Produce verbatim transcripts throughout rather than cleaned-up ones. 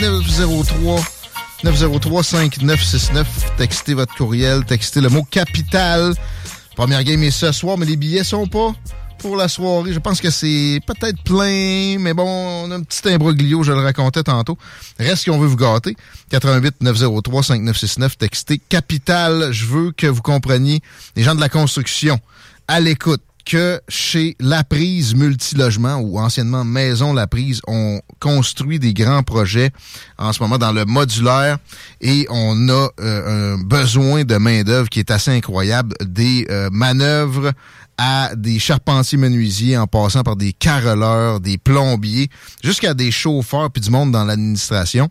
neuf zéro trois neuf zéro trois cinq neuf six neuf. Textez votre courriel, textez le mot capital. Première game est ce soir, mais les billets sont pas pour la soirée. Je pense que c'est peut-être plein, mais bon, on a un petit imbroglio, je le racontais tantôt. Reste qu'on veut vous gâter. huit huit neuf zéro trois cinq neuf six neuf, textez capital. Je veux que vous compreniez, les gens de la construction, à l'écoute, que chez La Prise Multilogement, ou anciennement Maison La Prise, on construit des grands projets en ce moment dans le modulaire et on a euh, un besoin de main-d'œuvre qui est assez incroyable. Des euh, manœuvres à des charpentiers menuisiers en passant par des carreleurs, des plombiers, jusqu'à des chauffeurs puis du monde dans l'administration.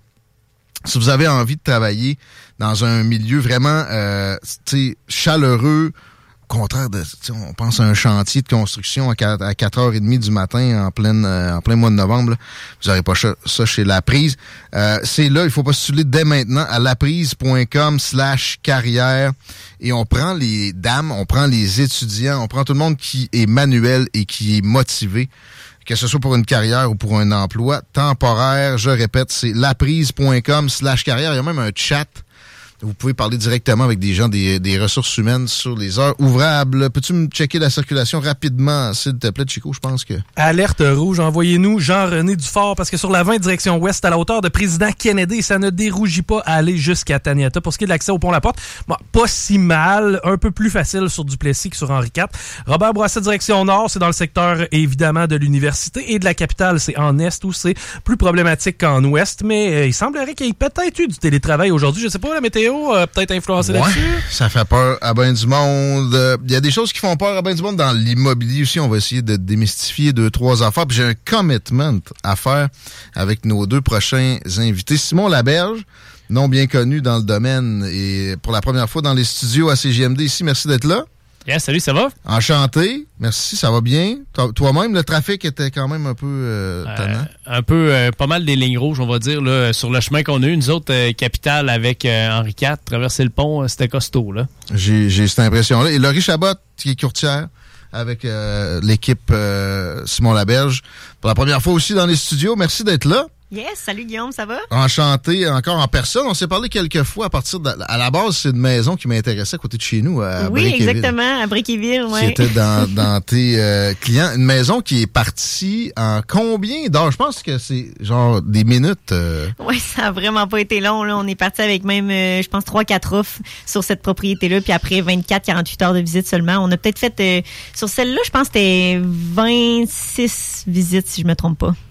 Si vous avez envie de travailler dans un milieu vraiment euh, chaleureux, au contraire de, on pense à un chantier de construction à quatre heures trente du matin en pleine euh, en plein mois de novembre, là. Vous n'aurez pas ça, ça chez La Prise. Euh, c'est là, il faut postuler dès maintenant à laprise.com slash carrière et on prend les dames, on prend les étudiants, on prend tout le monde qui est manuel et qui est motivé, que ce soit pour une carrière ou pour un emploi temporaire. Je répète, c'est laprise.com slash carrière. Il y a même un chat. Vous pouvez parler directement avec des gens des, des ressources humaines sur les heures ouvrables. Peux-tu me checker la circulation rapidement, s'il te plaît, Chico? Je pense que... Alerte rouge, envoyez-nous Jean-René Dufort, parce que sur la vingt, direction ouest, à la hauteur de Président Kennedy, ça ne dérougit pas à aller jusqu'à Taniata. Pour ce qui est de l'accès au Pont-la-Porte, bon, pas si mal, un peu plus facile sur Duplessis que sur Henri quatre. Robert Bourassa, direction nord, c'est dans le secteur, évidemment, de l'université, et de la capitale, c'est en est, où c'est plus problématique qu'en ouest, mais euh, il semblerait qu'il y ait peut-être eu du télétravail aujourd'hui. Je sais pas, la météo Euh, peut-être influencé ouais, là-dessus. Ça fait peur à ben du monde. Il euh, y a des choses qui font peur à ben du monde dans l'immobilier aussi. On va essayer de démystifier deux, trois affaires. Puis j'ai un commitment à faire avec nos deux prochains invités. Simon Laberge, non bien connu dans le domaine et pour la première fois dans les studios à C G M D ici. Merci d'être là. Yes, salut, ça va? Enchanté. Merci, ça va bien. Toi-même, le trafic était quand même un peu euh, tannant. Euh, un peu, euh, pas mal des lignes rouges, on va dire, là, sur le chemin qu'on a eu. Nous autres, euh, capitale avec euh, Henri quatre, traverser le pont, euh, c'était costaud, là. J'ai, j'ai cette impression-là. Et Laurie Chabot, qui est courtière, avec euh, l'équipe euh, Simon Laberge, pour la première fois aussi dans les studios. Merci d'être là. Yes, salut Guillaume, ça va? Enchanté, encore en personne. On s'est parlé quelques fois à partir de... À la base, c'est une maison qui m'intéressait à côté de chez nous, à Oui, Bréquéville. exactement, à Bréquéville, oui. C'était dans, dans tes euh, clients. Une maison qui est partie en combien d'heures? Je pense que c'est genre des minutes. Euh... Oui, ça a vraiment pas été long, là. On est parti avec même, euh, je pense, trois quatre offres sur cette propriété-là, puis après vingt-quatre à quarante-huit heures de visite seulement. On a peut-être fait... Euh, sur celle-là, je pense que c'était vingt-six visites, si je me trompe pas.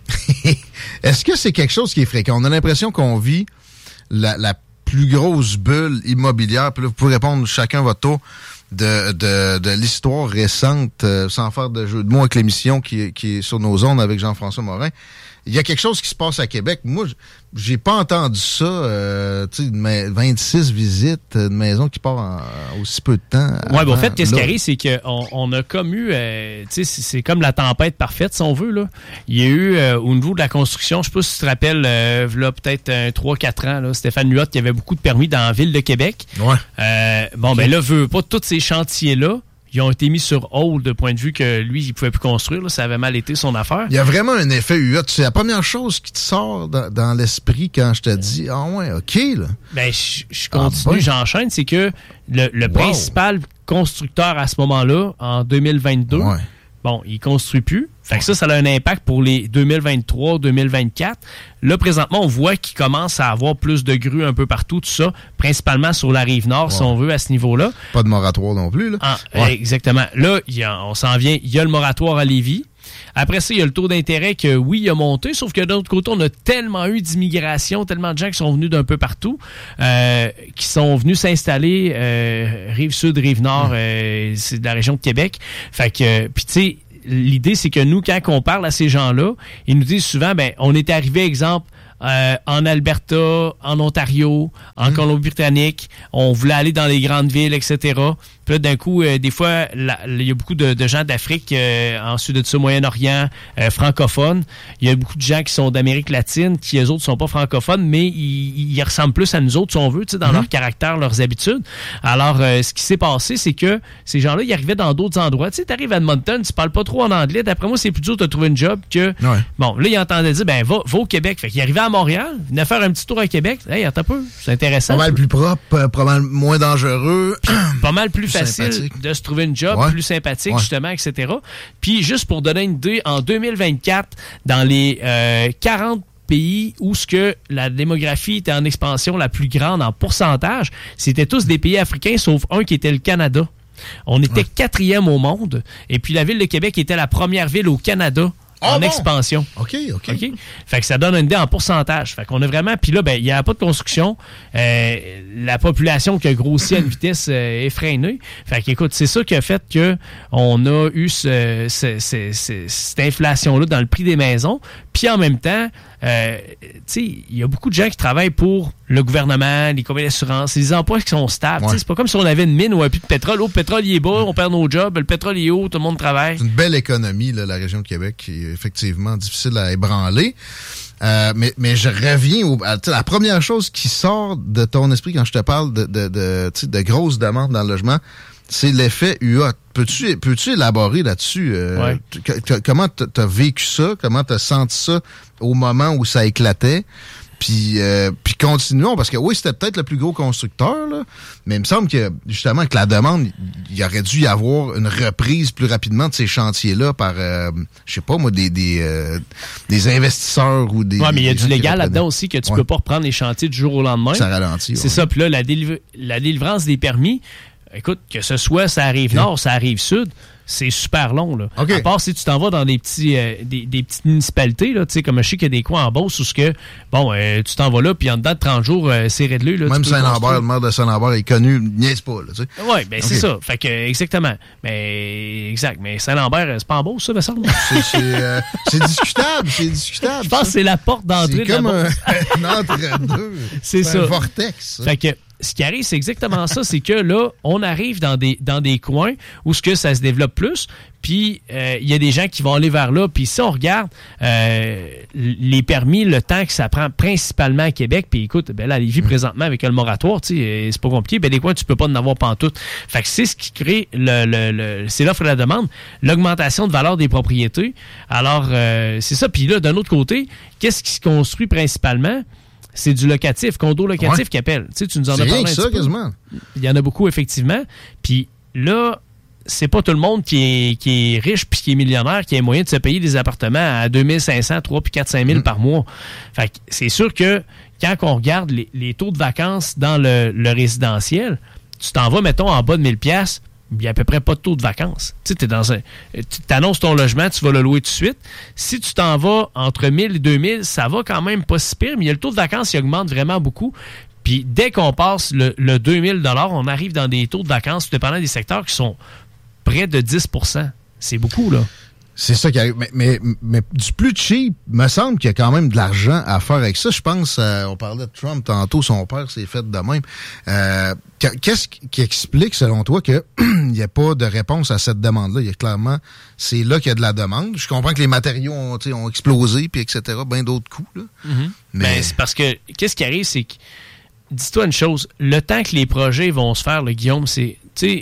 Est-ce que c'est quelque chose qui est fréquent? On a l'impression qu'on vit la, la plus grosse bulle immobilière. Puis là, vous pouvez répondre chacun votre tour de, de, de l'histoire récente, euh, sans faire de jeu de mots avec l'émission qui, qui est sur nos ondes avec Jean-François Morin. Il y a quelque chose qui se passe à Québec. Moi, j'ai pas entendu ça. Euh, tu sais, vingt-six visites, une maison qui part en, en aussi peu de temps. Oui, ben, en fait, qu'est-ce qui arrive, c'est qu'on on a comme eu, euh, tu sais, c'est, c'est comme la tempête parfaite, si on veut, là. Il y a eu, euh, au niveau de la construction, je sais pas si tu te rappelles, euh, là, peut-être euh, trois quatre ans, là, Stéphane Huot, qui avait beaucoup de permis dans la ville de Québec. Ouais. Euh, bon, okay. ben là, veut pas tous ces chantiers-là. Ils ont été mis sur hold de point de vue que lui, il pouvait plus construire. Là. Ça avait mal été son affaire. Il y a vraiment un effet Huot. C'est la première chose qui te sort dans, dans l'esprit quand je te dis « Ah ouais, OK, là. » Ben, je, je continue, ah ben. j'enchaîne. C'est que le, le wow. principal constructeur à ce moment-là, en deux mille vingt-deux, ouais. bon, il construit plus. Fait que ça, ça a un impact pour les deux mille vingt-trois deux mille vingt-quatre. Là, présentement, on voit qu'il commence à avoir plus de grues un peu partout, tout ça, principalement sur la Rive-Nord, ouais. si on veut, à ce niveau-là. Pas de moratoire non plus, là. Ah, ouais. Exactement. Là, y a, on s'en vient, il y a le moratoire à Lévis. Après ça, il y a le taux d'intérêt que, oui, il a monté, sauf que de l'autre côté, on a tellement eu d'immigration, tellement de gens qui sont venus d'un peu partout, euh, qui sont venus s'installer euh, Rive-Sud, Rive-Nord, euh, c'est de la région de Québec. Fait que, puis tu sais, l'idée, c'est que nous, quand on parle à ces gens-là, ils nous disent souvent, ben, on est arrivé, exemple, euh, en Alberta, en Ontario, en mmh. Colombie-Britannique, on voulait aller dans les grandes villes, et cetera. Puis là, d'un coup, euh, des fois, il y a beaucoup de, de gens d'Afrique, euh, ensuite de ça, Moyen-Orient, euh, francophones. Il y a beaucoup de gens qui sont d'Amérique latine, qui, eux autres, sont pas francophones, mais ils, ils ressemblent plus à nous autres, si on veut, tu sais, dans mmh. leur caractère, leurs habitudes. Alors, euh, ce qui s'est passé, c'est que ces gens-là, ils arrivaient dans d'autres endroits. Tu sais, t'arrives à Edmonton, tu parles pas trop en anglais. D'après moi, c'est plus dur de trouver une job que... Ouais. Bon, là, ils entendaient dire, ben, va, va au Québec. Fait qu'ils arrivaient à à Montréal, venez faire un petit tour à Québec. Hey, attends un peu, c'est intéressant. Pas mal plus propre, euh, pas mal moins dangereux. Pas mal plus, plus facile sympathique. de se trouver une job, Ouais. plus sympathique, Ouais. justement, et cetera. Puis, juste pour donner une idée, en deux mille vingt-quatre, dans les euh, quarante pays où ce que la démographie était en expansion la plus grande en pourcentage, c'était tous des pays africains, sauf un qui était le Canada. On était ouais. quatrième au monde, et puis la ville de Québec était la première ville au Canada Ah en bon? expansion. OK, OK. OK? Fait que ça donne une idée en pourcentage. Fait qu'on a vraiment... Puis là, ben, il n'y a pas de construction. Euh, la population qui a grossi à une vitesse euh, effrénée. Fait qu'écoute, c'est ça qui a fait qu'on a eu ce, ce, ce, ce, cette inflation-là dans le prix des maisons. Puis en même temps, euh, tu sais, il y a beaucoup de gens qui travaillent pour le gouvernement, les compagnies d'assurance, les emplois qui sont stables. Ouais. C'est pas comme si on avait une mine ou un puits de pétrole. Oh, le pétrole, il est bas, on perd nos jobs. Le pétrole, il est haut, tout le monde travaille. C'est une belle économie, là, la région de Québec, qui est effectivement difficile à ébranler. Euh, mais, mais je reviens au, à la première chose qui sort de ton esprit quand je te parle de, de, de, de grosses demandes dans le logement, c'est l'effet U A. Peux-tu, peux-tu élaborer là-dessus? Euh, ouais. t- t- comment t'as vécu ça? Comment t'as senti ça au moment où ça éclatait? Puis, euh, puis continuons, parce que oui, c'était peut-être le plus gros constructeur, là, mais il me semble que, justement, que la demande, il aurait dû y avoir une reprise plus rapidement de ces chantiers-là par, euh, je sais pas moi, des des, euh, des investisseurs ou des... Oui, mais il y a du légal reprenaient. là-dedans aussi, que tu ouais. peux pas reprendre les chantiers du jour au lendemain. Ça ralentit. C'est ouais. ça, puis là, la, déliv- la délivrance des permis, écoute, que ce soit ça arrive nord, ça arrive sud, c'est super long, là. Okay. À part si tu t'en vas dans des petits euh, des, des petites municipalités, là, tu sais, comme je sais qu'il y a des coins en Beauce où ce que, bon, euh, tu t'en vas là, puis en dedans de trente jours, euh, c'est réglé, là. Même Saint-Lambert, le maire de Saint-Lambert est connu, niaise pas, là, tu sais. Oui, ben okay. c'est ça. Fait que, exactement. Mais, exact. Mais Saint-Lambert, c'est pas en Beauce, ça, me semble. C'est, c'est, euh, c'est discutable, c'est discutable. Je pense que c'est la porte d'entrée c'est de comme la un, un entre-deux. C'est, c'est ça. un vortex. Ça. Fait que, ce qui arrive, c'est exactement ça, c'est que là, on arrive dans des dans des coins où ce que ça se développe plus, puis il euh, y a des gens qui vont aller vers là, puis si on regarde euh, les permis, le temps que ça prend principalement à Québec, puis écoute, ben là, à Lévis, mmh. présentement, avec le moratoire, tu sais, c'est pas compliqué, ben des coins, tu peux pas en avoir pantoute. Fait que c'est ce qui crée, le, le, le c'est l'offre et la demande, l'augmentation de valeur des propriétés. Alors, euh, c'est ça, puis là, d'un autre côté, qu'est-ce qui se construit principalement? C'est du locatif, condo locatif ouais. qui appelle. Tu sais, tu nous en c'est as parlé rien un que ça, petit peu. quasiment. Il y en a beaucoup, effectivement. Puis là, c'est pas tout le monde qui est, qui est riche puis qui est millionnaire, qui a moyen de se payer des appartements à deux mille cinq cents, trois puis quatre cinq mille mmh. par mois. Fait que c'est sûr que quand on regarde les, les taux de vacances dans le, le résidentiel, tu t'en vas, mettons, en bas de mille piastres, il n'y a à peu près pas de taux de vacances. Tu sais, t'es dans un, tu t'annonces ton logement, tu vas le louer tout de suite. Si tu t'en vas entre mille et deux mille, ça va quand même pas si pire, mais il y a le taux de vacances qui augmente vraiment beaucoup. Puis dès qu'on passe le, le deux mille dollars, on arrive dans des taux de vacances, dépendant des secteurs, qui sont près de dix pour cent. C'est beaucoup, là. C'est ça qui arrive. Mais, mais, mais du plus cheap, me semble qu'il y a quand même de l'argent à faire avec ça. Je pense, euh, on parlait de Trump tantôt, son père s'est fait de même. Euh, qu'est-ce qui explique, selon toi, qu'il n'y a pas de réponse à cette demande-là? Il y a clairement, c'est là qu'il y a de la demande. Je comprends que les matériaux ont, ont explosé, puis et cetera, bien d'autres coûts. Là. Mm-hmm. Mais ben, c'est parce que, qu'est-ce qui arrive, c'est que, dis-toi une chose, le temps que les projets vont se faire, le Guillaume, c'est, tu sais,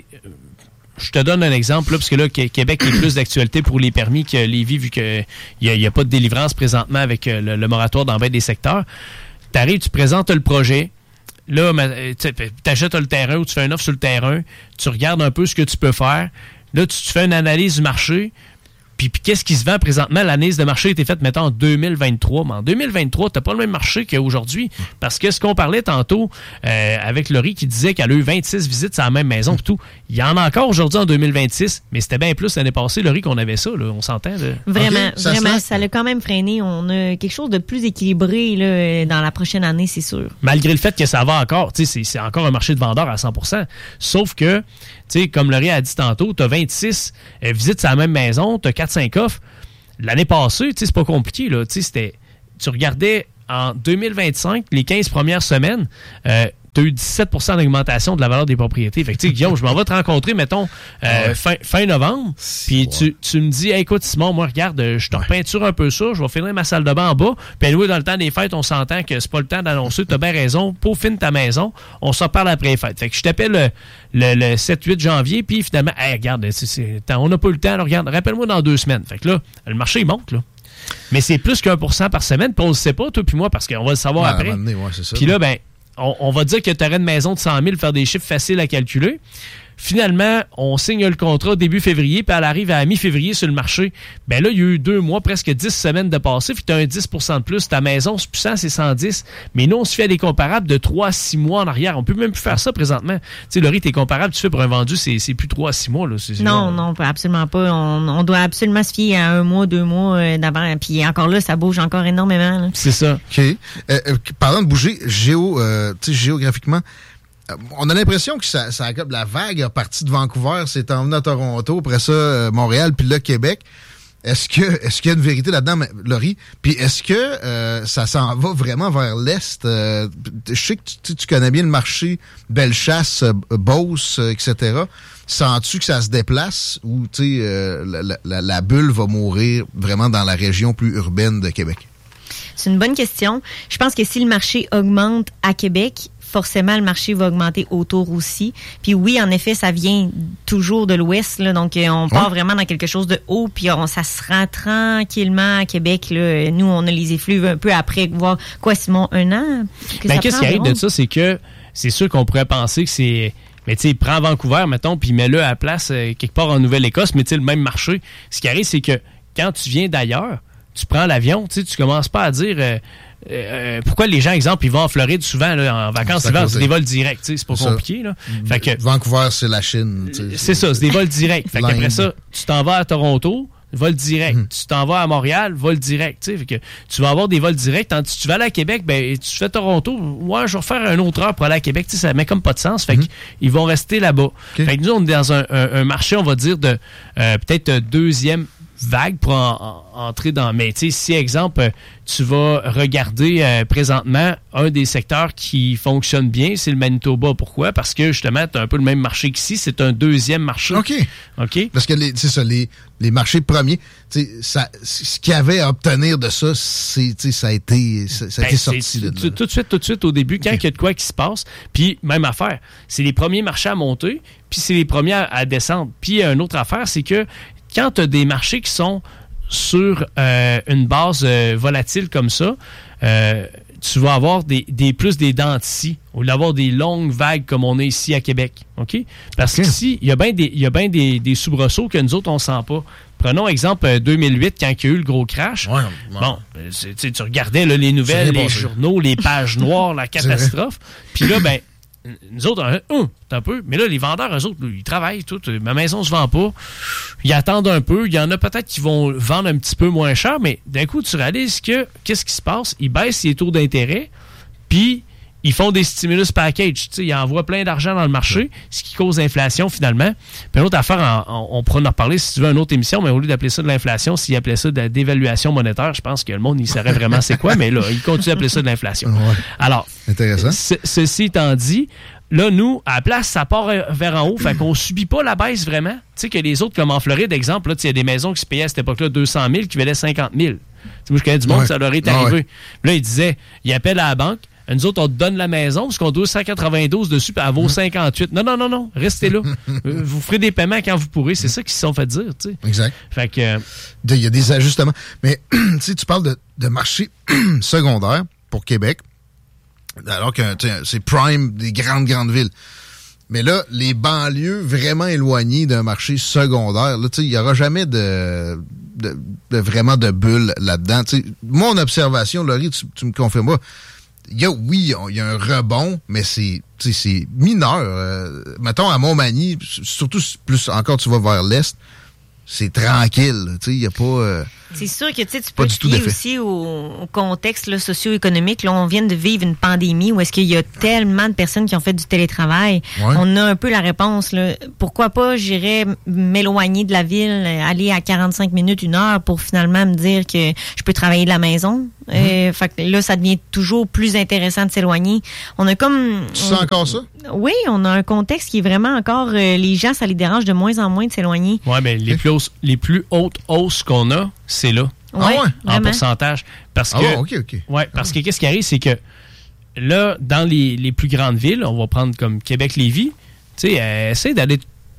je te donne un exemple, là, parce que là, Québec est plus d'actualité pour les permis que Lévis, vu qu'il n'y a, a pas de délivrance présentement avec le, le moratoire dans bien des secteurs. Tu arrives, tu présentes le projet. Là, tu achètes le terrain ou tu fais une offre sur le terrain. Tu regardes un peu ce que tu peux faire. Là, tu, tu fais une analyse du marché. Puis, puis qu'est-ce qui se vend présentement? L'analyse de marché a été faite, mettons, en deux mille vingt-trois. Mais en deux mille vingt-trois, tu n'as pas le même marché qu'aujourd'hui. Parce que ce qu'on parlait tantôt euh, avec Laurie qui disait qu'elle a eu vingt-six visites à la même maison et tout. Il y en a encore aujourd'hui en deux mille vingt-six, mais c'était bien plus l'année passée, Laurie, qu'on avait ça. Là, on s'entend. Là. Vraiment, okay, ça vraiment. se... Ça l'a quand même freiné. On a quelque chose de plus équilibré là, dans la prochaine année, c'est sûr. Malgré le fait que ça va encore. C'est, c'est encore un marché de vendeurs à cent pour cent. Sauf que, comme Laurie a dit tantôt, tu as vingt-six euh, visites à la même maison, tu as quatre cinq offres. L'année passée, c'est pas compliqué. Là, c'était, tu regardais en deux mille vingt-cinq, les quinze premières semaines, euh, tu as eu dix-sept pour cent d'augmentation de la valeur des propriétés. Fait que, tu sais, Guillaume, je m'en vais te rencontrer, mettons, euh, ouais. fin, fin novembre, puis ouais. tu, tu me dis, hey, écoute, Simon, moi, regarde, je te ouais. repeinture un peu ça, je vais finir ma salle de bain en bas, puis anyway, dans le temps des fêtes, on s'entend que c'est pas le temps d'annoncer, tu as bien raison, peaufine ta maison, on s'en parle après les fêtes. Fait que je t'appelle le, le, le sept huit janvier, puis finalement, hey, regarde, c'est, c'est, on n'a pas eu le temps, là, regarde, rappelle-moi dans deux semaines. Fait que là, le marché, il monte, là. Mais c'est plus qu'un pour cent par semaine, puis on le sait pas, toi puis moi, parce qu'on va le savoir ouais, après. Ouais, puis là, ben, on, on va dire que tu aurais une maison de cent mille, faire des chiffres faciles à calculer. Finalement, on signe le contrat début février, puis elle arrive à mi-février sur le marché. Ben là, il y a eu deux mois, presque dix semaines de passé, puis tu as un dix pour cent de plus. Ta maison, c'est puissant, c'est cent dix. Mais nous, on se fait des comparables de trois à six mois en arrière. On peut même plus faire ça présentement. Tu sais, Laurie, tes comparables, tu fais pour un vendu, c'est, c'est plus trois à six mois. Là. C'est, non, là, non, absolument pas. On, on doit absolument se fier à un mois, deux mois euh, d'avant. Puis encore là, ça bouge encore énormément. Là. C'est ça. OK. Euh, euh, parlant de bouger, géo, euh, tu sais, géographiquement, on a l'impression que ça, ça, la vague est partie de Vancouver, c'est en venant à Toronto, après ça, euh, Montréal, puis là, Québec. Est-ce que est-ce qu'il y a une vérité là-dedans, Laurie? Puis est-ce que euh, ça s'en va vraiment vers l'Est? Euh, je sais que tu, tu connais bien le marché Bellechasse, euh, Beauce, euh, et cetera. Sens-tu que ça se déplace ou tu sais euh, la, la, la bulle va mourir vraiment dans la région plus urbaine de Québec? C'est une bonne question. Je pense que si le marché augmente à Québec, forcément, le marché va augmenter autour aussi. Puis oui, en effet, ça vient toujours de l'Ouest, là, donc euh, on part ouais. vraiment dans quelque chose de haut, puis on, ça se rend tranquillement à Québec. Là. Nous, on a les effluves un peu après, voir quoi, Simon, un an? Que ben, qu'est-ce qui arrive de ça, c'est que c'est sûr qu'on pourrait penser que c'est... Mais tu sais, prends Vancouver, mettons, puis mets-le à la place euh, quelque part en Nouvelle-Écosse, mais tu sais, le même marché. Ce qui arrive, c'est que quand tu viens d'ailleurs, tu prends l'avion, tu sais, tu commences pas à dire... Euh, Euh, pourquoi les gens, exemple, ils vont en Floride souvent, là, en vacances l'hiver, c'est des vols directs, c'est pas ça. Compliqué. Là. Fait que, Vancouver, c'est la Chine. C'est, c'est ça, c'est des vols directs. Fait qu'après ça, tu t'en vas à Toronto, vol direct. Mm. Tu t'en vas à Montréal, vol direct. Fait que tu vas avoir des vols directs. Tandis que tu vas aller à Québec, ben, tu fais Toronto, ouais, je vais refaire un autre heure pour aller à Québec. Ça met comme pas de sens. Fait mm. qu'ils vont rester là-bas. Okay. Fait que nous, on est dans un, un, un marché, on va dire, de euh, peut-être deuxième vague pour en, en, entrer dans... Mais tu sais, si, exemple, tu vas regarder euh, présentement un des secteurs qui fonctionne bien, c'est le Manitoba. Pourquoi? Parce que, justement, tu as un peu le même marché qu'ici. C'est un deuxième marché. OK. OK. Parce que, les, c'est ça, les, les marchés premiers, ça, ce qu'il y avait à obtenir de ça, c'est, ça a été, ça, ça a ben, été sorti. De tout, tout de suite, tout de suite, au début, quand il okay. y a de quoi qui se passe, puis même affaire, c'est les premiers marchés à monter, puis c'est les premiers à, à descendre. Puis une autre affaire, c'est que quand tu as des marchés qui sont sur euh, une base euh, volatile comme ça, euh, tu vas avoir des, des plus des dents de scie au lieu d'avoir des longues vagues comme on a ici à Québec. OK? Parce okay. qu'ici, il y a bien des, il y a bien des, des soubresauts que nous autres, on ne sent pas. Prenons exemple deux mille huit, quand il y a eu le gros crash. Ouais, ouais. Bon, tu regardais là, les nouvelles, les journaux, les pages noires, la catastrophe. Puis là, ben nous autres, un, un, un peu, mais là, les vendeurs, eux autres, ils travaillent, tout. Ma maison se vend pas. Ils attendent un peu. Il y en a peut-être qui vont vendre un petit peu moins cher, mais d'un coup, tu réalises que, qu'est-ce qui se passe? Ils baissent les taux d'intérêt, puis ils font des stimulus package. Ils envoient plein d'argent dans le marché, ce qui cause l'inflation, finalement. Puis une autre affaire, on, on pourra en reparler si tu veux une autre émission, mais au lieu d'appeler ça de l'inflation, s'ils appelaient ça de la dévaluation monétaire, je pense que le monde, il saurait vraiment c'est quoi, mais là, ils continuent d'appeler ça de l'inflation. Ouais. Alors, intéressant. Ce, ceci étant dit, là, nous, à la place, ça part vers en haut, fait qu'on subit pas la baisse vraiment. Tu sais que les autres, comme en Floride, exemple, il y a des maisons qui se payaient à cette époque-là deux cent mille, qui valaient cinquante mille. T'sais, moi, je connais du monde, ouais. ça leur est arrivé. Ouais. Là, ils disaient, ils appellent à la banque, nous autres, on te donne la maison, parce qu'on doit cent quatre-vingt-douze dessus, puis elle vaut cinquante-huit. Non, non, non, non, restez là. Vous ferez des paiements quand vous pourrez. C'est ça qu'ils se sont fait dire, tu sais. Exact. Fait que... Il y a des ajustements. Mais, tu sais, tu parles de, de marché secondaire pour Québec, alors que c'est prime des grandes, grandes villes. Mais là, les banlieues vraiment éloignées d'un marché secondaire, là, tu sais, il n'y aura jamais de, de, de vraiment de bulle là-dedans. Tu sais, mon observation, Laurie, tu, tu me confirmes, il y a, oui, il y a un rebond, mais c'est, c'est mineur. Euh, mettons, à Montmagny, surtout plus encore tu vas vers l'est, c'est tranquille. Tu sais, il n'y a pas... Euh, c'est sûr que tu peux te lier aussi au, au contexte là, socio-économique. Là, on vient de vivre une pandémie où est-ce qu'il y a tellement de personnes qui ont fait du télétravail. Ouais. On a un peu la réponse. Là. Pourquoi pas, j'irais m'éloigner de la ville, aller à quarante-cinq minutes, une heure pour finalement me dire que je peux travailler de la maison. Mmh. Euh, fait que là, ça devient toujours plus intéressant de s'éloigner. On a comme... Tu sens encore ça? Oui, on a un contexte qui est vraiment encore... Euh, les gens, ça les dérange de moins en moins de s'éloigner. Oui, mais les, plus hausses, les plus hautes hausses qu'on a, c'est là. Ouais, ah ouais? En pourcentage. Parce que, ah, OK, OK. Ouais, parce que qu'est-ce qui arrive, c'est que là, dans les, les plus grandes villes, on va prendre comme Québec-Lévis, tu sais, euh, essaie d'aller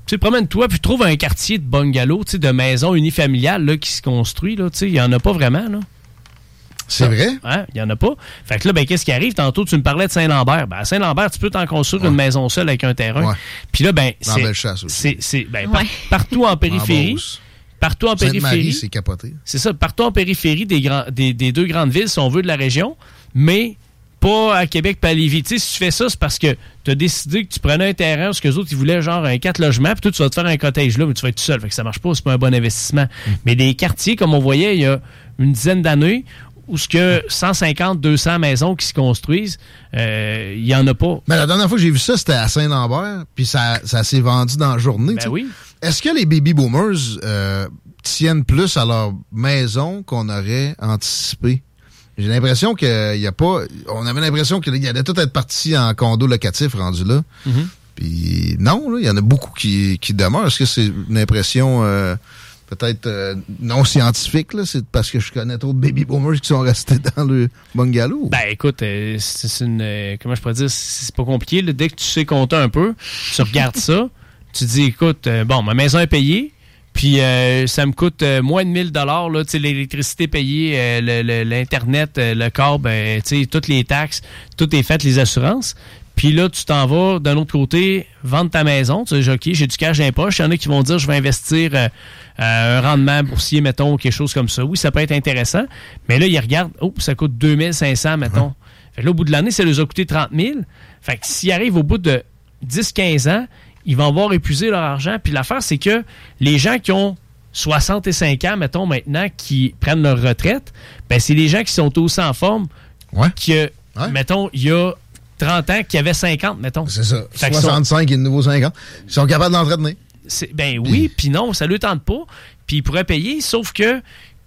Tu sais, promène-toi, puis trouve un quartier de bungalow, tu sais, de maisons unifamiliales là, qui se construit. Tu sais, il n'y en a pas vraiment. Là. C'est ça, vrai? Hein? Il n'y en a pas. Fait que là, ben, qu'est-ce qui arrive? Tantôt, tu me parlais de Saint-Lambert. Ben, à Saint-Lambert, tu peux t'en construire ouais. une maison seule avec un terrain. Ouais. Puis là, ben, dans c'est, Bellechasse aussi. c'est, c'est ben, ouais. par, partout en périphérie. En partout en Sainte-Marie, périphérie. c'est capoté. C'est ça, partout en périphérie des, grands, des, des deux grandes villes, si on veut, de la région, mais pas à Québec, pas à Lévis. Tu sais, si tu fais ça, c'est parce que tu as décidé que tu prenais un terrain parce que les autres, ils voulaient genre un quatre logements, puis toi, tu vas te faire un cottage là, mais tu vas être tout seul. Fait que ça marche pas, c'est pas un bon investissement. Mm. Mais des quartiers, comme on voyait il y a une dizaine d'années, où ce que cent cinquante, deux cents maisons qui se construisent, il euh, y en a pas. Mais la dernière fois que j'ai vu ça, c'était à Saint-Lambert, puis ça, ça s'est vendu dans la journée. Ben oui. Est-ce que les baby boomers euh, tiennent plus à leur maison qu'on aurait anticipé? J'ai l'impression qu'il y a pas... On avait l'impression qu'il allait tout être parti en condo locatif rendu là. Mm-hmm. Puis non, il y en a beaucoup qui, qui demeurent. Est-ce que c'est une impression euh, peut-être euh, non scientifique? Là? C'est parce que je connais trop de baby boomers qui sont restés dans le bungalow? Ben écoute, euh, c'est, c'est une... Euh, comment je pourrais dire? C'est pas compliqué. Là. Dès que tu sais compter un peu, tu regardes ça, tu te dis, écoute, euh, bon, ma maison est payée. Puis euh, ça me coûte euh, moins de mille dollars, là, l'électricité payée, euh, le, le, l'Internet, euh, le câble, euh, toutes les taxes, tout est fait, les assurances. Puis là, tu t'en vas d'un autre côté, vendre ta maison. Tu dis, OK, j'ai du cash dans les poches. Il y en a qui vont dire, je vais investir euh, euh, un rendement boursier, mettons, quelque chose comme ça. Oui, ça peut être intéressant. Mais là, ils regardent, oh, ça coûte deux mille cinq cents, mettons. Hum. Fait que là, au bout de l'année, ça leur a coûté trente mille. Fait que s'ils arrivent au bout de dix quinze ans, ils vont avoir épuisé leur argent. Puis l'affaire, c'est que les gens qui ont soixante-cinq ans, mettons, maintenant, qui prennent leur retraite, ben c'est les gens qui sont aussi en forme ouais. que, ouais. mettons, il y a trente ans, qui avaient cinquante, mettons. C'est ça. Fait soixante-cinq sont, et de nouveau cinquante. Ils sont capables d'entretenir. C'est, ben oui, puis non, ça ne le tente pas. Puis ils pourraient payer, sauf que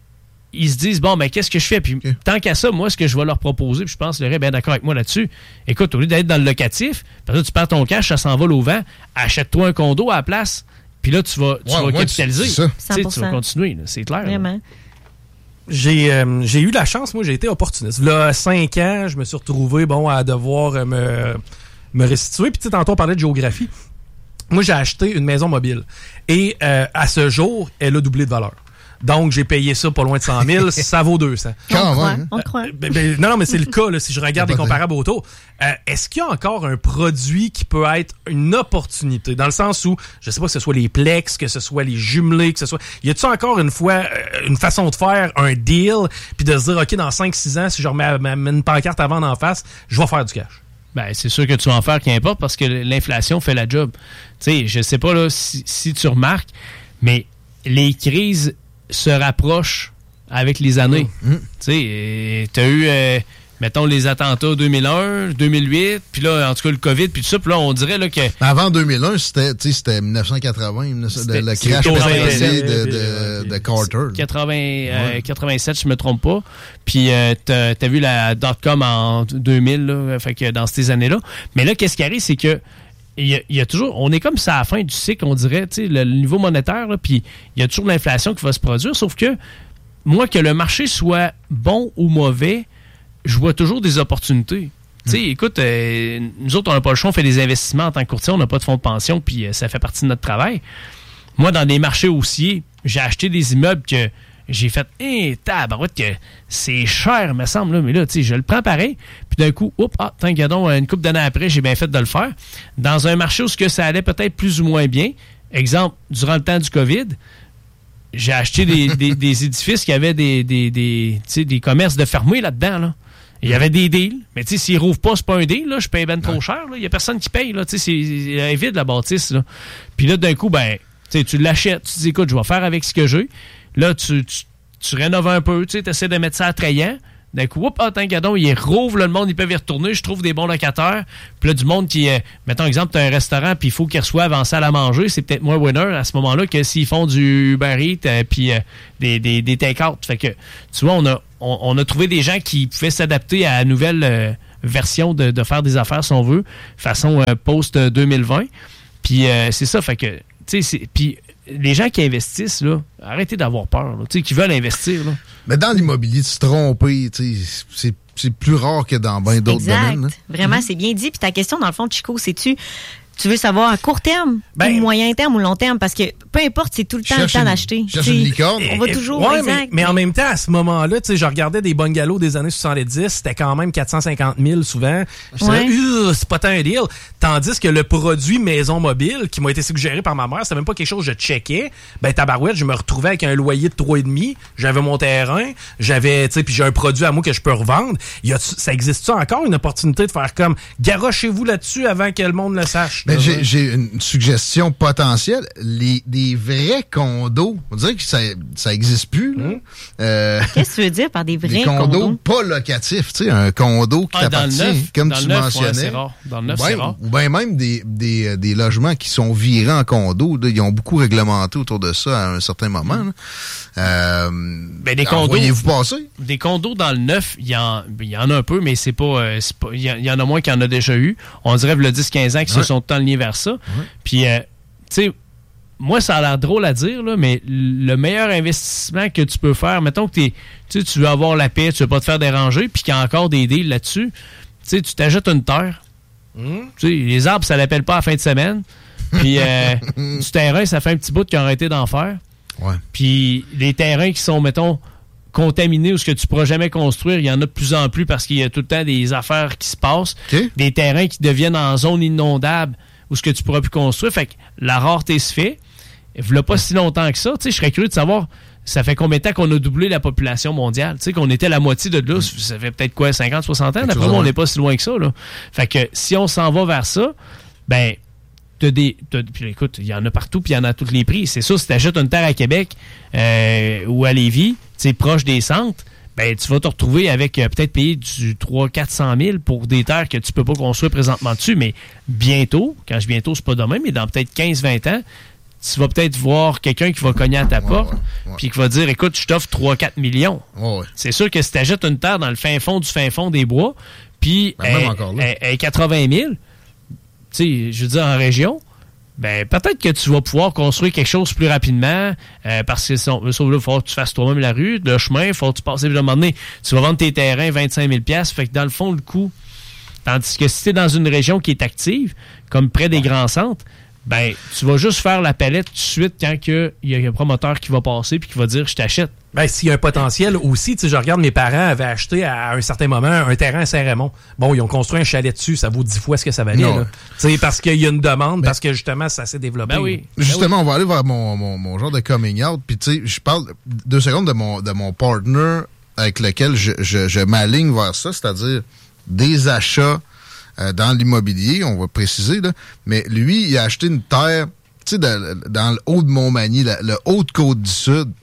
ils se disent, bon, ben qu'est-ce que je fais? Puis okay. tant qu'à ça, moi, ce que je vais leur proposer, puis je pense que Larry est bien d'accord avec moi là-dessus, écoute, au lieu d'être dans le locatif, parce que tu perds ton cash, ça s'envole au vent, achète-toi un condo à la place, puis là, tu vas, tu ouais, vas ouais, capitaliser. C'est ça. Tu vas continuer, là, c'est clair. Vraiment. Là. J'ai, euh, j'ai eu la chance, moi, j'ai été opportuniste. Là, cinq ans, je me suis retrouvé, bon, à devoir euh, me, me restituer. Puis, tu sais, tantôt, on parlait de géographie. Moi, j'ai acheté une maison mobile. Et euh, à ce jour, elle a doublé de valeur. Donc, j'ai payé ça pas loin de cent mille. Ça vaut deux cents. Quand on croit, même. on croit. Euh, ben, ben, non, non, mais c'est le cas, là, si je regarde les comparables autour. Euh, est-ce qu'il y a encore un produit qui peut être une opportunité? Dans le sens où, je sais pas que ce soit les plex, que ce soit les jumelés, que ce soit... Y a-t-il encore une fois euh, une façon de faire un deal, puis de se dire, OK, dans cinq six ans, si je remets ma, ma, une pancarte à vendre en face, je vais faire du cash? Ben, c'est sûr que tu vas en faire qu'importe parce que l'inflation fait la job. Tu sais, je sais pas là si, si tu remarques, mais les crises se rapprochent avec les années. Mmh. Tu sais, tu as eu, euh, mettons, les attentats deux mille un, deux mille huit, puis là, en tout cas, le COVID, puis tout ça, puis là, on dirait là, que... Avant deux mille un, c'était, c'était dix-neuf cent quatre-vingts, c'était, le crash pétrolier de, de, de Carter. quatre-vingts, euh, ouais. quatre-vingt-sept, je me trompe pas. Puis euh, t'as, t'as vu la dot-com en deux mille, là, fait que dans ces années-là. Mais là, qu'est-ce qui arrive, c'est que il y, a, il y a toujours, on est comme ça à la fin du cycle, on dirait, tu sais, le, le niveau monétaire, puis il y a toujours l'inflation qui va se produire, sauf que moi, que le marché soit bon ou mauvais, je vois toujours des opportunités. Tu sais, mmh. écoute, euh, nous autres, on n'a pas le choix, on fait des investissements en tant que courtier, on n'a pas de fonds de pension, puis euh, ça fait partie de notre travail. Moi, dans des marchés haussiers, j'ai acheté des immeubles que j'ai fait, hé, tabarouette, que c'est cher, me semble, là, mais là, tu sais, je le prends pareil. Puis d'un coup, oups, ah, tant qu'il y a donc une couple d'années après, j'ai bien fait de le faire. Dans un marché où ce que ça allait peut-être plus ou moins bien, exemple, durant le temps du COVID, j'ai acheté des, des, des édifices qui avaient des, des, des, tu sais, des commerces de fermés là-dedans, là. Il y avait des deals, mais tu sais, s'ils rouvrent pas, c'est pas un deal, là, je paye ben trop cher, là. Il y a personne qui paye, là, tu sais, c'est, c'est vide, la bâtisse, là. Puis là, d'un coup, ben, tu sais, tu l'achètes, tu te dis, écoute, je vais faire avec ce que j'ai. Là, tu, tu, tu rénoves un peu, tu sais, essaies de mettre ça attrayant. D'un coup, hop, ah, tant qu'adon, ils rouvrent le monde, ils peuvent y retourner. Je trouve des bons locataires. Puis là, du monde qui, euh, mettons exemple, tu as un restaurant, puis il faut qu'ils reçoivent en salle à manger. C'est peut-être moins winner à ce moment-là que s'ils font du Uber Eats, euh, puis euh, des, des, des take-out. Fait que, tu vois, on a, on, on a trouvé des gens qui pouvaient s'adapter à la nouvelle euh, version de, de faire des affaires, si on veut, façon euh, post-deux mille vingt. Puis euh, c'est ça, fait que, tu sais, puis les gens qui investissent, là, arrêtez d'avoir peur, là, qui veulent investir. Là. Mais dans l'immobilier, de se tromper, c'est, c'est plus rare que dans bien d'autres exact. domaines. Hein? Vraiment, mm-hmm. c'est bien dit. Puis ta question, dans le fond, Chico, c'est-tu... Tu veux savoir à court terme, ben, ou moyen terme ou long terme, parce que peu importe, c'est tout le temps le temps d'acheter. Cherche une licorne. On va toujours, ouais, exact. Mais, mais en même temps, à ce moment-là, tu sais, je regardais des bungalows des années soixante-dix, c'était quand même quatre cent cinquante mille souvent. Je ouais. disais, c'est pas tant un deal. Tandis que le produit maison mobile, qui m'a été suggéré par ma mère, c'était même pas quelque chose que je checkais. Ben, tabarouette, je me retrouvais avec un loyer de trois virgule cinq, j'avais mon terrain, j'avais, tu sais, puis j'ai un produit à moi que je peux revendre. Y a, ça existe-tu encore une opportunité de faire comme, garochez-vous là-dessus avant que le monde le sache? Ben, j'ai, j'ai une suggestion potentielle. Les, des vrais condos, on dirait que ça, ça existe plus, là. Mmh. Euh, Qu'est-ce que tu veux dire par des vrais des condos? condos? Pas locatifs, tu sais, un condo qui ah, t'appartient, dans le neuf, comme dans tu le neuf, mentionnais. Ouais, c'est rare. Dans le neuf, ben, c'est rare. Ou bien même des, des, des logements qui sont virés en condo. Là, ils ont beaucoup réglementé autour de ça à un certain moment. Là. Euh, ben, des condos. Voyez-vous passer? Des condos dans le neuf, il y en, il y en a un peu, mais c'est pas, euh, c'est pas, il y, y en a moins qu'il y en a déjà eu. On dirait le dix quinze ans qui ouais. se sont alignés vers ça. Ouais. Puis, euh, tu sais, moi, ça a l'air drôle à dire, là, mais le meilleur investissement que tu peux faire, mettons que t'es, tu veux avoir la paix, tu veux pas te faire déranger, puis qu'il y a encore des deals là-dessus, tu t'achètes une terre. Mmh. Les arbres, ça l'appelle pas à la fin de semaine. Puis euh, du terrain, ça fait un petit bout qu'ils ont arrêté d'en faire. Ouais. Puis les terrains qui sont, mettons, contaminés ou ce que tu pourras jamais construire, il y en a de plus en plus parce qu'il y a tout le temps des affaires qui se passent. Okay. Des terrains qui deviennent en zone inondable où ce que tu pourras plus construire. Fait que la rareté se fait. Il n'y a pas si longtemps que ça. Je serais curieux de savoir, ça fait combien de temps qu'on a doublé la population mondiale? Tu sais, qu'on était la moitié de là. Mm. Ça fait peut-être quoi, cinquante, soixante ans? D'après moi, on n'est pas si loin que ça. Là. Fait que si on s'en va vers ça, ben, t'as des. T'as, puis écoute, il y en a partout, puis il y en a à tous les prix. C'est sûr, si tu achètes une terre à Québec euh, ou à Lévis, tu sais, proche des centres, ben, tu vas te retrouver avec euh, peut-être payer du trois cents à quatre cent mille pour des terres que tu peux pas construire présentement dessus. Mais bientôt, quand je bientôt, c'est pas demain, mais dans peut-être quinze vingt ans, tu vas peut-être voir quelqu'un qui va cogner à ta ouais, porte ouais, ouais. puis qui va dire, écoute, je t'offre trois à quatre millions. Ouais, ouais. C'est sûr que si tu achètes une terre dans le fin fond du fin fond des bois, puis ben, même encore là. À quatre-vingt mille, tu sais, je veux dire, en région, ben peut-être que tu vas pouvoir construire quelque chose plus rapidement euh, parce que sauf là, il faut que tu fasses toi-même la rue, le chemin, il faut que tu passes. À un moment donné, tu vas vendre tes terrains vingt-cinq mille dollars, fait que dans le fond, le coût. Tandis que si tu es dans une région qui est active, comme près des ouais. grands centres, ben, tu vas juste faire la palette tout de suite quand il y a un promoteur qui va passer puis qui va dire « je t'achète ». Ben, s'il y a un potentiel aussi, tu sais, je regarde, mes parents avaient acheté à un certain moment un terrain à Saint-Raymond. Bon, ils ont construit un chalet dessus, ça vaut dix fois ce que ça valait, là. Tu sais, parce qu'il y a une demande, ben, parce que justement, ça s'est développé. Ben oui. Justement, ben oui. on va aller vers mon, mon, mon genre de coming out, puis tu sais, je parle deux secondes de mon, de mon partner avec lequel je, je, je m'aligne vers ça, c'est-à-dire des achats euh, dans l'immobilier, on va préciser, là, mais lui, il a acheté une terre, tu sais, dans, dans le haut de Montmagny, le, le haut de Côte-du-Sud,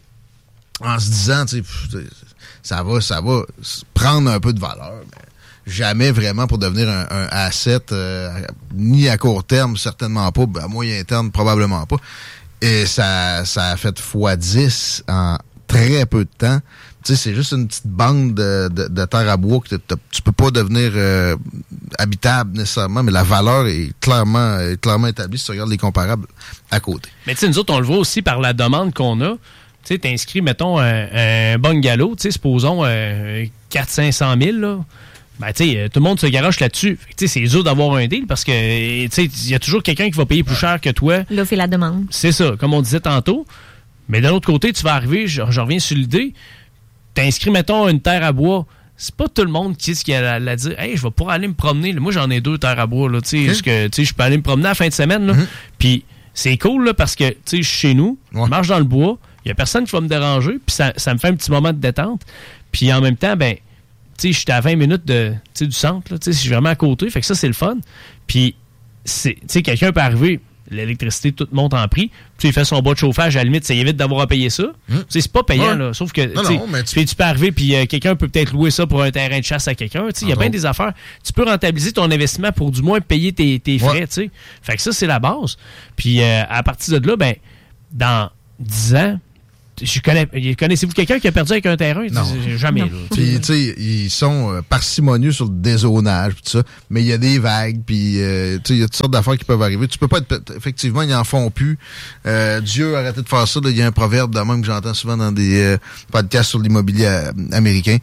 en se disant, tu sais, ça va, ça va prendre un peu de valeur, mais jamais vraiment pour devenir un, un asset, euh, ni à court terme, certainement pas, à moyen terme, probablement pas. Et ça, ça a fait fois dix en très peu de temps. Tu sais, c'est juste une petite bande de, de, de terre à bois que tu peux pas devenir euh, habitable nécessairement, mais la valeur est clairement, est clairement établie si tu regardes les comparables à côté. Mais tu sais, nous autres, on le voit aussi par la demande qu'on a. Tu sais, t'inscris, mettons, un, un bungalow, tu sais, supposons euh, quatre cents à cinq cent mille, là. Ben, tu sais, tout le monde se garoche là-dessus. Tu sais, c'est dur d'avoir un deal parce que, tu sais, il y a toujours quelqu'un qui va payer plus cher que toi. L'offre et la demande. C'est ça, comme on disait tantôt. Mais d'un autre côté, tu vas arriver, je, je reviens sur l'idée, t'inscris, mettons, une terre à bois. C'est pas tout le monde qui, qui a la, la dire, hey, je vais pouvoir aller me promener. Moi, j'en ai deux terres à bois, là, tu sais, parce que, tu sais, je peux aller me promener à la fin de semaine, là. Mm-hmm. Puis, c'est cool, là, parce que, tu sais, je suis chez nous, ouais. je marche dans le bois, il y a personne qui va me déranger, puis ça, ça me fait un petit moment de détente. Puis, en même temps, ben, tu sais, je suis à vingt minutes de, du centre, tu sais, je suis vraiment à côté, fait que ça, c'est le fun. Puis, tu sais, quelqu'un peut arriver, l'électricité, tout monte en prix, puis il fait son bas de chauffage, à la limite, ça évite d'avoir à payer ça. Mmh. Tu sais, c'est pas payant, ouais. là, sauf que, non, non, mais tu... puis tu peux arriver, puis euh, quelqu'un peut peut-être louer ça pour un terrain de chasse à quelqu'un, tu sais, il y a bien des affaires. Tu peux rentabiliser ton investissement pour du moins payer tes, tes frais, ouais. tu sais. Fait que ça, c'est la base. Puis, euh, à partir de là, ben, dans dix ans, je connais, connaissez-vous quelqu'un qui a perdu avec un terrain? Non. Jamais. Puis, tu sais, ils sont euh, parcimonieux sur le dézonage, tout ça, mais il y a des vagues, puis, euh, tu sais, il y a toutes sortes d'affaires qui peuvent arriver. Tu peux pas être... Effectivement, ils en font plus. Euh, Dieu a arrêté de faire ça. Il y a un proverbe de même que j'entends souvent dans des euh, podcasts sur l'immobilier euh, américain.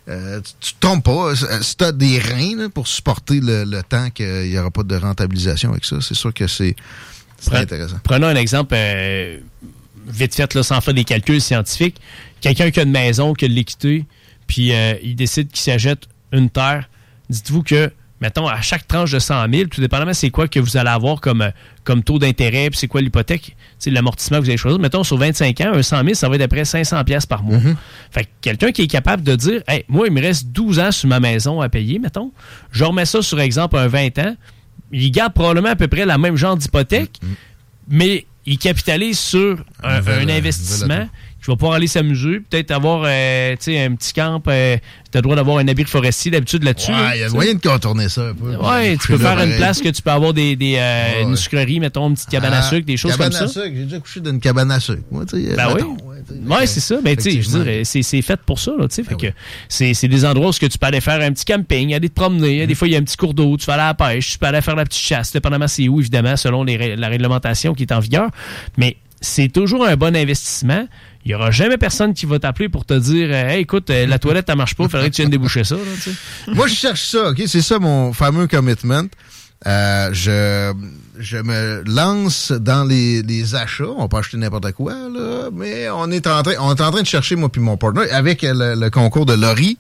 euh, tu, tu te trompes pas. Si tu as des reins là, pour supporter le, le temps qu'il n'y aura pas de rentabilisation avec ça, c'est sûr que c'est, c'est Pre- intéressant. Prenons un exemple euh, vite fait, là, sans faire des calculs scientifiques. Quelqu'un qui a une maison, qui a de l'équité, puis euh, il décide qu'il s'achète une terre. Dites-vous que, mettons, à chaque tranche de cent mille, tout dépendamment c'est quoi que vous allez avoir comme, comme taux d'intérêt, puis c'est quoi l'hypothèque, c'est l'amortissement que vous allez choisir. Mettons, sur vingt-cinq ans, un cent mille, ça va être à peu près cinq cents dollars par mois. Mm-hmm. Fait que quelqu'un qui est capable de dire, hey, moi, il me reste douze ans sur ma maison à payer, mettons, je remets ça sur exemple un vingt ans, il garde probablement à peu près la même genre d'hypothèque, mm-hmm. mais il capitalise sur un, un, nouvel, un investissement. Je vais pouvoir aller s'amuser, peut-être avoir euh, un petit camp. Euh, tu as le droit d'avoir un abri forestier d'habitude là-dessus. Ouais, il y a moyen de contourner ça un peu. Ouais, tu peux faire une place que tu peux avoir des, des, euh, ouais. une sucrerie, mettons, une petite cabane ah, à sucre, des choses comme ça. Cabane à sucre, j'ai déjà couché dans une cabane à sucre. Moi, ben mettons, oui. Ouais, ouais c'est ça. Ben, tu sais, je veux dire, c'est, c'est fait pour ça, là, tu sais. Fait que c'est, c'est des endroits où tu peux aller faire un petit camping, aller te promener. Mm. Des fois, il y a un petit cours d'eau, tu vas aller à la pêche, tu peux aller faire la petite chasse, dépendamment c'est où, évidemment, selon les, la réglementation qui est en vigueur. Mais c'est toujours un bon investissement. Il n'y aura jamais personne qui va t'appeler pour te dire hey, écoute, la toilette, elle marche pas, il faudrait que tu viennes déboucher ça. Là, tu sais. Moi, je cherche ça, OK? C'est ça mon fameux commitment. Euh, je, je me lance dans les, les achats. On peut acheter n'importe quoi, là, mais on est en train, on est en train de chercher, moi puis mon partner, avec le, le concours de Laurie.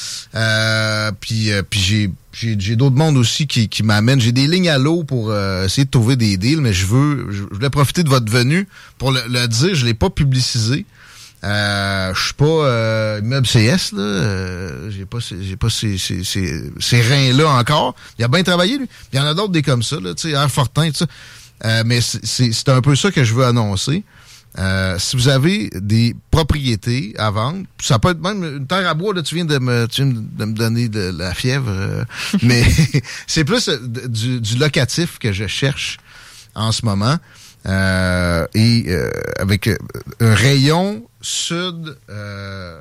Euh, puis euh, puis j'ai, j'ai j'ai d'autres mondes aussi qui, qui m'amènent. J'ai des lignes à l'eau pour euh, essayer de trouver des deals, mais je veux je voulais profiter de votre venue pour le, le dire. Je l'ai pas publicisé. Euh, je suis pas euh, immeuble C S là. Euh, j'ai pas j'ai pas ces ces ces, ces reins là encore. Il a bien travaillé lui. Il y en a d'autres des comme ça là. Tu sais, Airfortin tout ça. Euh, mais c'est, c'est c'est un peu ça que je veux annoncer. Euh, si vous avez des propriétés à vendre, ça peut être même une terre à bois, là, tu viens de me, tu viens de me donner de la fièvre, euh, mais c'est plus du, du locatif que je cherche en ce moment. Euh, et euh, avec un rayon sud, euh,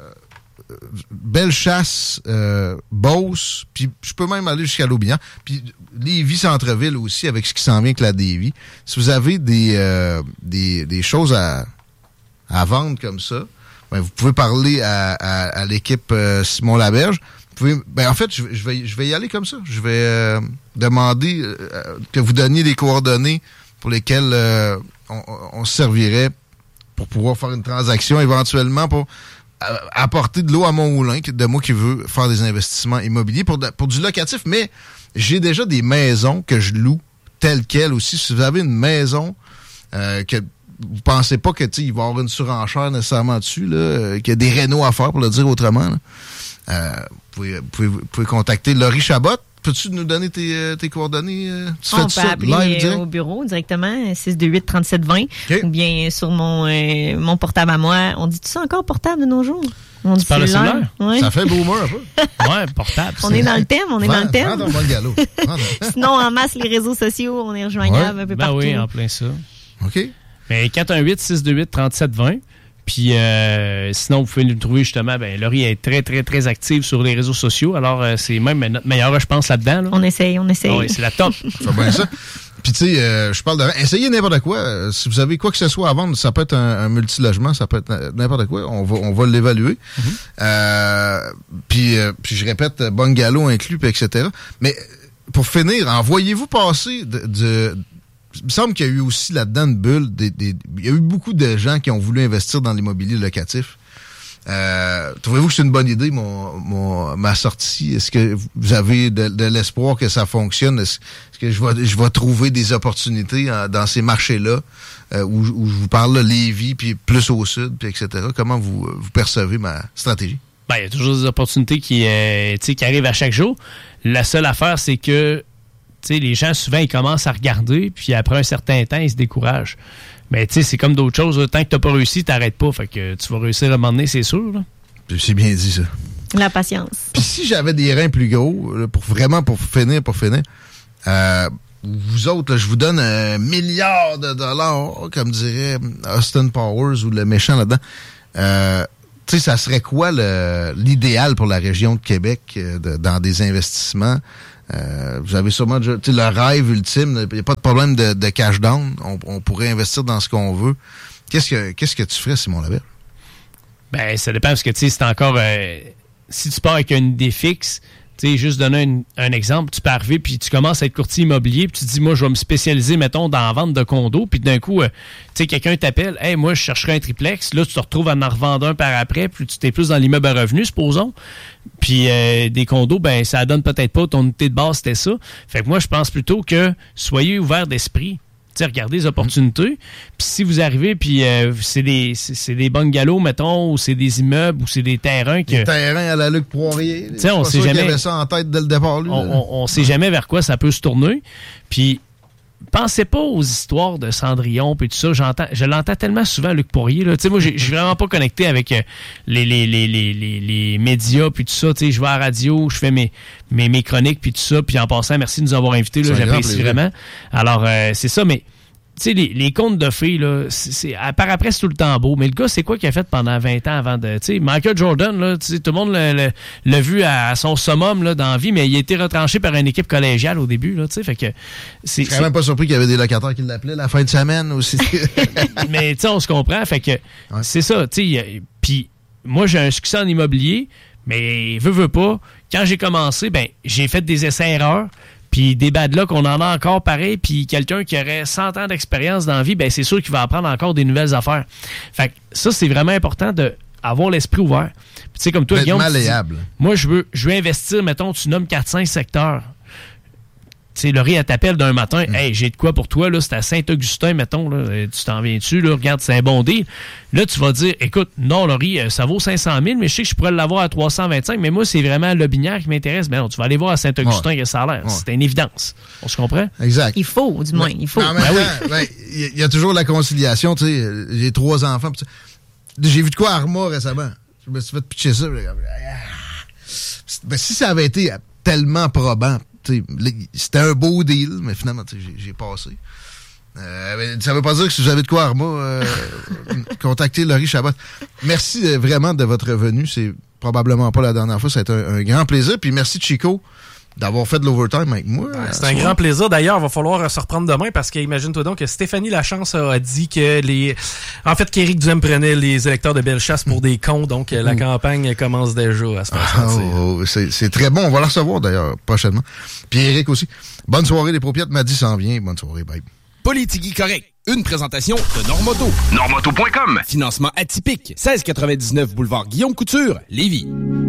Bellechasse, euh, Beauce, puis je peux même aller jusqu'à Laubignan, puis Lévis Centre-Ville aussi, avec ce qui s'en vient avec la Davie. Si vous avez des euh, des, des choses à, à vendre comme ça, ben vous pouvez parler à, à, à l'équipe euh, Simon Laberge. Vous pouvez, ben en fait, je, je vais je vais y aller comme ça. Je vais euh, demander euh, que vous donniez des coordonnées pour lesquelles euh, on, on se servirait pour pouvoir faire une transaction éventuellement pour apporter de l'eau à mon moulin, de moi qui veux faire des investissements immobiliers pour, de, pour du locatif, mais j'ai déjà des maisons que je loue telles quelles aussi. Si vous avez une maison euh, que vous pensez pas que il va y avoir une surenchère nécessairement dessus, là, euh, qu'il y a des rénaux à faire, pour le dire autrement, là, euh, vous, pouvez, vous, pouvez, vous pouvez contacter Laurie Chabot. Peux-tu nous donner tes, tes coordonnées? Tu On peut ça appeler live, au bureau directement, six deux huit, trente-sept vingt, okay. Ou bien sur mon, euh, mon portable à moi. On dit tout ça encore portable de nos jours? On tu parles de cellulaire? Ouais. Ça fait boomer un peu. Ouais, portable. On est dans le thème, on est Vends, dans le thème. Vends bon galop. Sinon, en masse, les réseaux sociaux, on est rejoignable ouais. un peu ben partout. Ben oui, en plein ça. OK. Mais quatre un huit, six deux huit, trente-sept vingt. Puis euh, sinon, vous pouvez nous trouver justement, ben Laurie est très, très, très active sur les réseaux sociaux. Alors, euh, c'est même notre meilleure, je pense, là-dedans. Là. On essaye, on essaye. Oui, c'est la top. Ça bien ça. Puis tu sais, euh, je parle de... Essayez n'importe quoi. Euh, si vous avez quoi que ce soit à vendre, ça peut être un, un multilogement, ça peut être n'importe quoi. On va, on va l'évaluer. Mm-hmm. Euh, puis, euh, puis je répète, bungalow inclus, puis et cetera. Mais pour finir, envoyez-vous passer de... de il me semble qu'il y a eu aussi là-dedans une bulle. Des, des, il y a eu beaucoup de gens qui ont voulu investir dans l'immobilier locatif. Euh, trouvez-vous que c'est une bonne idée, mon, mon, ma sortie? Est-ce que vous avez de, de l'espoir que ça fonctionne? Est-ce, est-ce que je vais, je vais trouver des opportunités en, dans ces marchés-là euh, où, où je vous parle de Lévis, puis plus au sud, puis et cetera? Comment vous, vous percevez ma stratégie? Ben, il y a toujours des opportunités qui, euh, qui arrivent à chaque jour. La seule affaire, c'est que t'sais, les gens, souvent, ils commencent à regarder, puis après un certain temps, ils se découragent. Mais tu sais, c'est comme d'autres choses. Là. Tant que tu n'as pas réussi, tu n'arrêtes pas. Fait que tu vas réussir à un moment donné, c'est sûr. Là. C'est bien dit, ça. La patience. Puis si j'avais des reins plus gros, là, pour vraiment, pour finir, pour finir, euh, vous autres, là, je vous donne un milliard de dollars, comme dirait Austin Powers ou le méchant là-dedans. Euh, tu sais, ça serait quoi le, l'idéal pour la région de Québec euh, de, dans des investissements? Euh, vous avez sûrement déjà, tu sais, le rêve ultime, il n'y a pas de problème de, de cash down, on, on pourrait investir dans ce qu'on veut. Qu'est-ce que qu'est-ce que tu ferais, Simon Laberge? Ben, ça dépend, parce que, tu sais, c'est encore... Euh, si tu pars avec une idée fixe, tu sais, juste donner un, un exemple, tu peux arriver puis tu commences à être courtier immobilier puis tu te dis, moi, je vais me spécialiser, mettons, dans la vente de condos, puis d'un coup, euh, tu sais, quelqu'un t'appelle, « Hey, moi, je chercherais un triplex. » Là, tu te retrouves à en revendre un par après, puis tu t'es plus dans l'immeuble à revenus, supposons. Puis euh, des condos, ben ça donne peut-être pas. Ton unité de base, c'était ça. Fait que moi, je pense plutôt que soyez ouverts d'esprit. T'sais, regardez les opportunités. Puis si vous arrivez, puis euh, c'est des c'est, c'est des bungalows, mettons, ou c'est des immeubles, ou c'est des terrains que... Des terrains à la Luc Poirier. T'sais, on sait jamais... qu'il avait ça en tête dès le départ, lui. On, on, on sait jamais vers quoi ça peut se tourner. Puis pensez pas aux histoires de Cendrillon puis tout ça. J'entends, je l'entends tellement souvent, Luc Poirier. Là. Moi, je suis vraiment pas connecté avec euh, les, les, les, les, les, les médias puis tout ça. T'sais, je vais à la radio, je fais mes, mes, mes chroniques puis tout ça. Puis en passant, merci de nous avoir invités. Là, j'apprécie vraiment. Alors, euh, c'est ça, mais tu sais, les, les contes de filles, là, c'est, c'est, par après, c'est tout le temps beau. Mais le gars, c'est quoi qu'il a fait pendant vingt ans avant de... Tu sais, Michael Jordan, là, tout le monde l'a, l'a, l'a vu à, à son summum là, dans la vie, mais il a été retranché par une équipe collégiale au début. Là, fait que c'est, je suis quand même pas surpris qu'il y avait des locataires qui l'appelaient la fin de semaine aussi. Mais tu sais, on se comprend. Fait que ouais. C'est ça. Puis moi, j'ai un succès en immobilier, mais veux, veux pas. Quand j'ai commencé, ben j'ai fait des essais-erreurs. Puis des bad luck, on en a encore pareil. Puis quelqu'un qui aurait cent ans d'expérience dans la vie, ben c'est sûr qu'il va apprendre encore des nouvelles affaires. Fait que ça, c'est vraiment important d'avoir l'esprit ouvert. Puis tu sais, comme toi, Guillaume, malléable. Dis, moi, je veux, je veux investir, mettons, tu nommes quatre cinq secteurs. Tu sais, Laurie, elle t'appelle d'un matin, mm. Hey, j'ai de quoi pour toi, là, c'est à Saint-Augustin, mettons, là, tu t'en viens-tu, là, regarde, c'est un bon deal. Là, tu vas dire, écoute, non, Laurie, ça vaut cinq cent mille, mais je sais que je pourrais l'avoir à trois cent vingt-cinq, mais moi, c'est vraiment le Binière qui m'intéresse. Mais non, tu vas aller voir à Saint-Augustin, ouais. Que ça a l'air. Ouais. C'est une évidence. On se comprend? Exact. Il faut, du moins, mais, il faut. En même temps, ben, il y a toujours la conciliation, tu sais, j'ai trois enfants. J'ai vu de quoi à Arma récemment. Je me suis fait pitcher ça. Ben, si ça avait été tellement probant, t'sais, c'était un beau deal, mais finalement, j'ai, j'ai passé. Euh, ça veut pas dire que si vous avez de quoi, Arma, euh, contactez Laurie Chabot. Merci euh, vraiment de votre venue. C'est probablement pas la dernière fois. Ça a été un, un grand plaisir. Puis merci, Chico, d'avoir fait de l'overtime avec moi. Ouais, c'est un grand plaisir. D'ailleurs, il va falloir se reprendre demain parce qu'imagine-toi donc que Stéphanie Lachance a dit que les... En fait, qu'Éric Duhem prenait les électeurs de Bellechasse pour des cons. Donc, la campagne commence déjà à se faire sentir. Oh, c'est, c'est très bon. On va la recevoir, d'ailleurs, prochainement. Puis Éric aussi. Bonne soirée, les paupiètes. Madi s'en vient. Bonne soirée. Bye. Politigui correct. Une présentation de Normoto. Normoto point com. Financement atypique. seize quatre-vingt-dix-neuf boulevard Guillaume Couture, Lévis.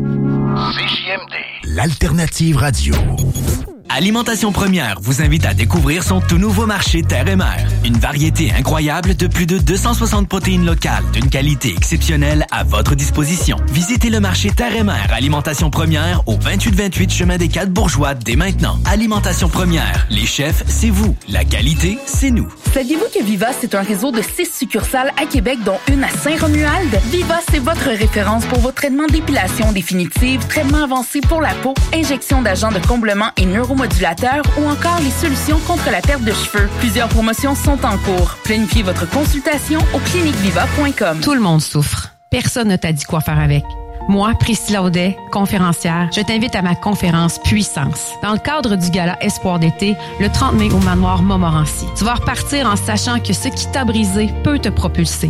C J M D. L'alternative radio. Alimentation Première vous invite à découvrir son tout nouveau marché Terre et Mer. Une variété incroyable de plus de deux cent soixante protéines locales d'une qualité exceptionnelle à votre disposition. Visitez le marché Terre et Mer Alimentation Première au vingt-huit vingt-huit chemin des Quatre Bourgeois dès maintenant. Alimentation Première, les chefs, c'est vous. La qualité, c'est nous. Saviez-vous que Viva, c'est un réseau de six succursales à Québec, dont une à Saint-Romuald? Viva, c'est votre référence pour vos traitements d'épilation définitive, traitements avancés pour la peau, injection d'agents de comblement et neuromodulateurs ou encore les solutions contre la perte de cheveux. Plusieurs promotions sont en cours. Planifiez votre consultation au clinique viva point com. Tout le monde souffre. Personne ne t'a dit quoi faire avec. Moi, Priscilla Audet, conférencière, je t'invite à ma conférence Puissance. Dans le cadre du gala Espoir d'été, le trente mai au manoir Montmorency. Tu vas repartir en sachant que ce qui t'a brisé peut te propulser.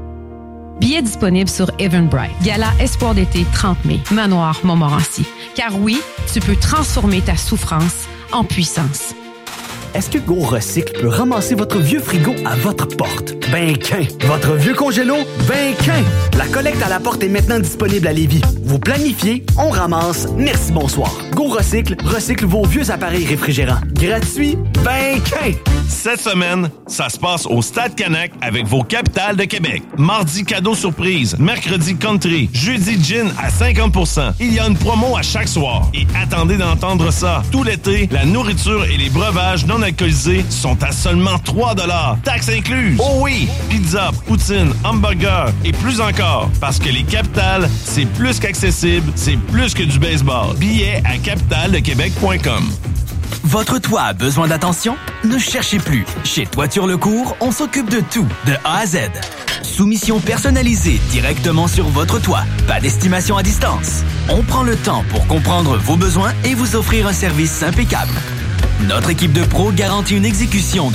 Billets disponibles sur Eventbrite. Gala Espoir d'été trente mai, manoir Montmorency. Car oui, tu peux transformer ta souffrance en puissance. Est-ce que Go Recycle peut ramasser votre vieux frigo à votre porte? Ben qu'un! Votre vieux congélo? Ben qu'un! La collecte à la porte est maintenant disponible à Lévis. Vous planifiez, on ramasse, merci bonsoir. Go Recycle recycle vos vieux appareils réfrigérants. Gratuit? Ben qu'un! Cette semaine, ça se passe au Stade Canac avec vos capitales de Québec. Mardi, cadeau surprise. Mercredi, country. Jeudi, gin à cinquante pour cent. Il y a une promo à chaque soir. Et attendez d'entendre ça. Tout l'été, la nourriture et les breuvages non alcoolisés sont à seulement trois dollars. Taxes incluses. Oh oui! Pizza, poutine, hamburger et plus encore. Parce que les capitales, c'est plus qu'accessible, c'est plus que du baseball. Billets à capitale de québec point com. Votre toit a besoin d'attention? Ne cherchez plus. Chez Toiture Lecourt, on s'occupe de tout, de A à Z. Soumission personnalisée directement sur votre toit. Pas d'estimation à distance. On prend le temps pour comprendre vos besoins et vous offrir un service impeccable. Notre équipe de pros garantit une exécution de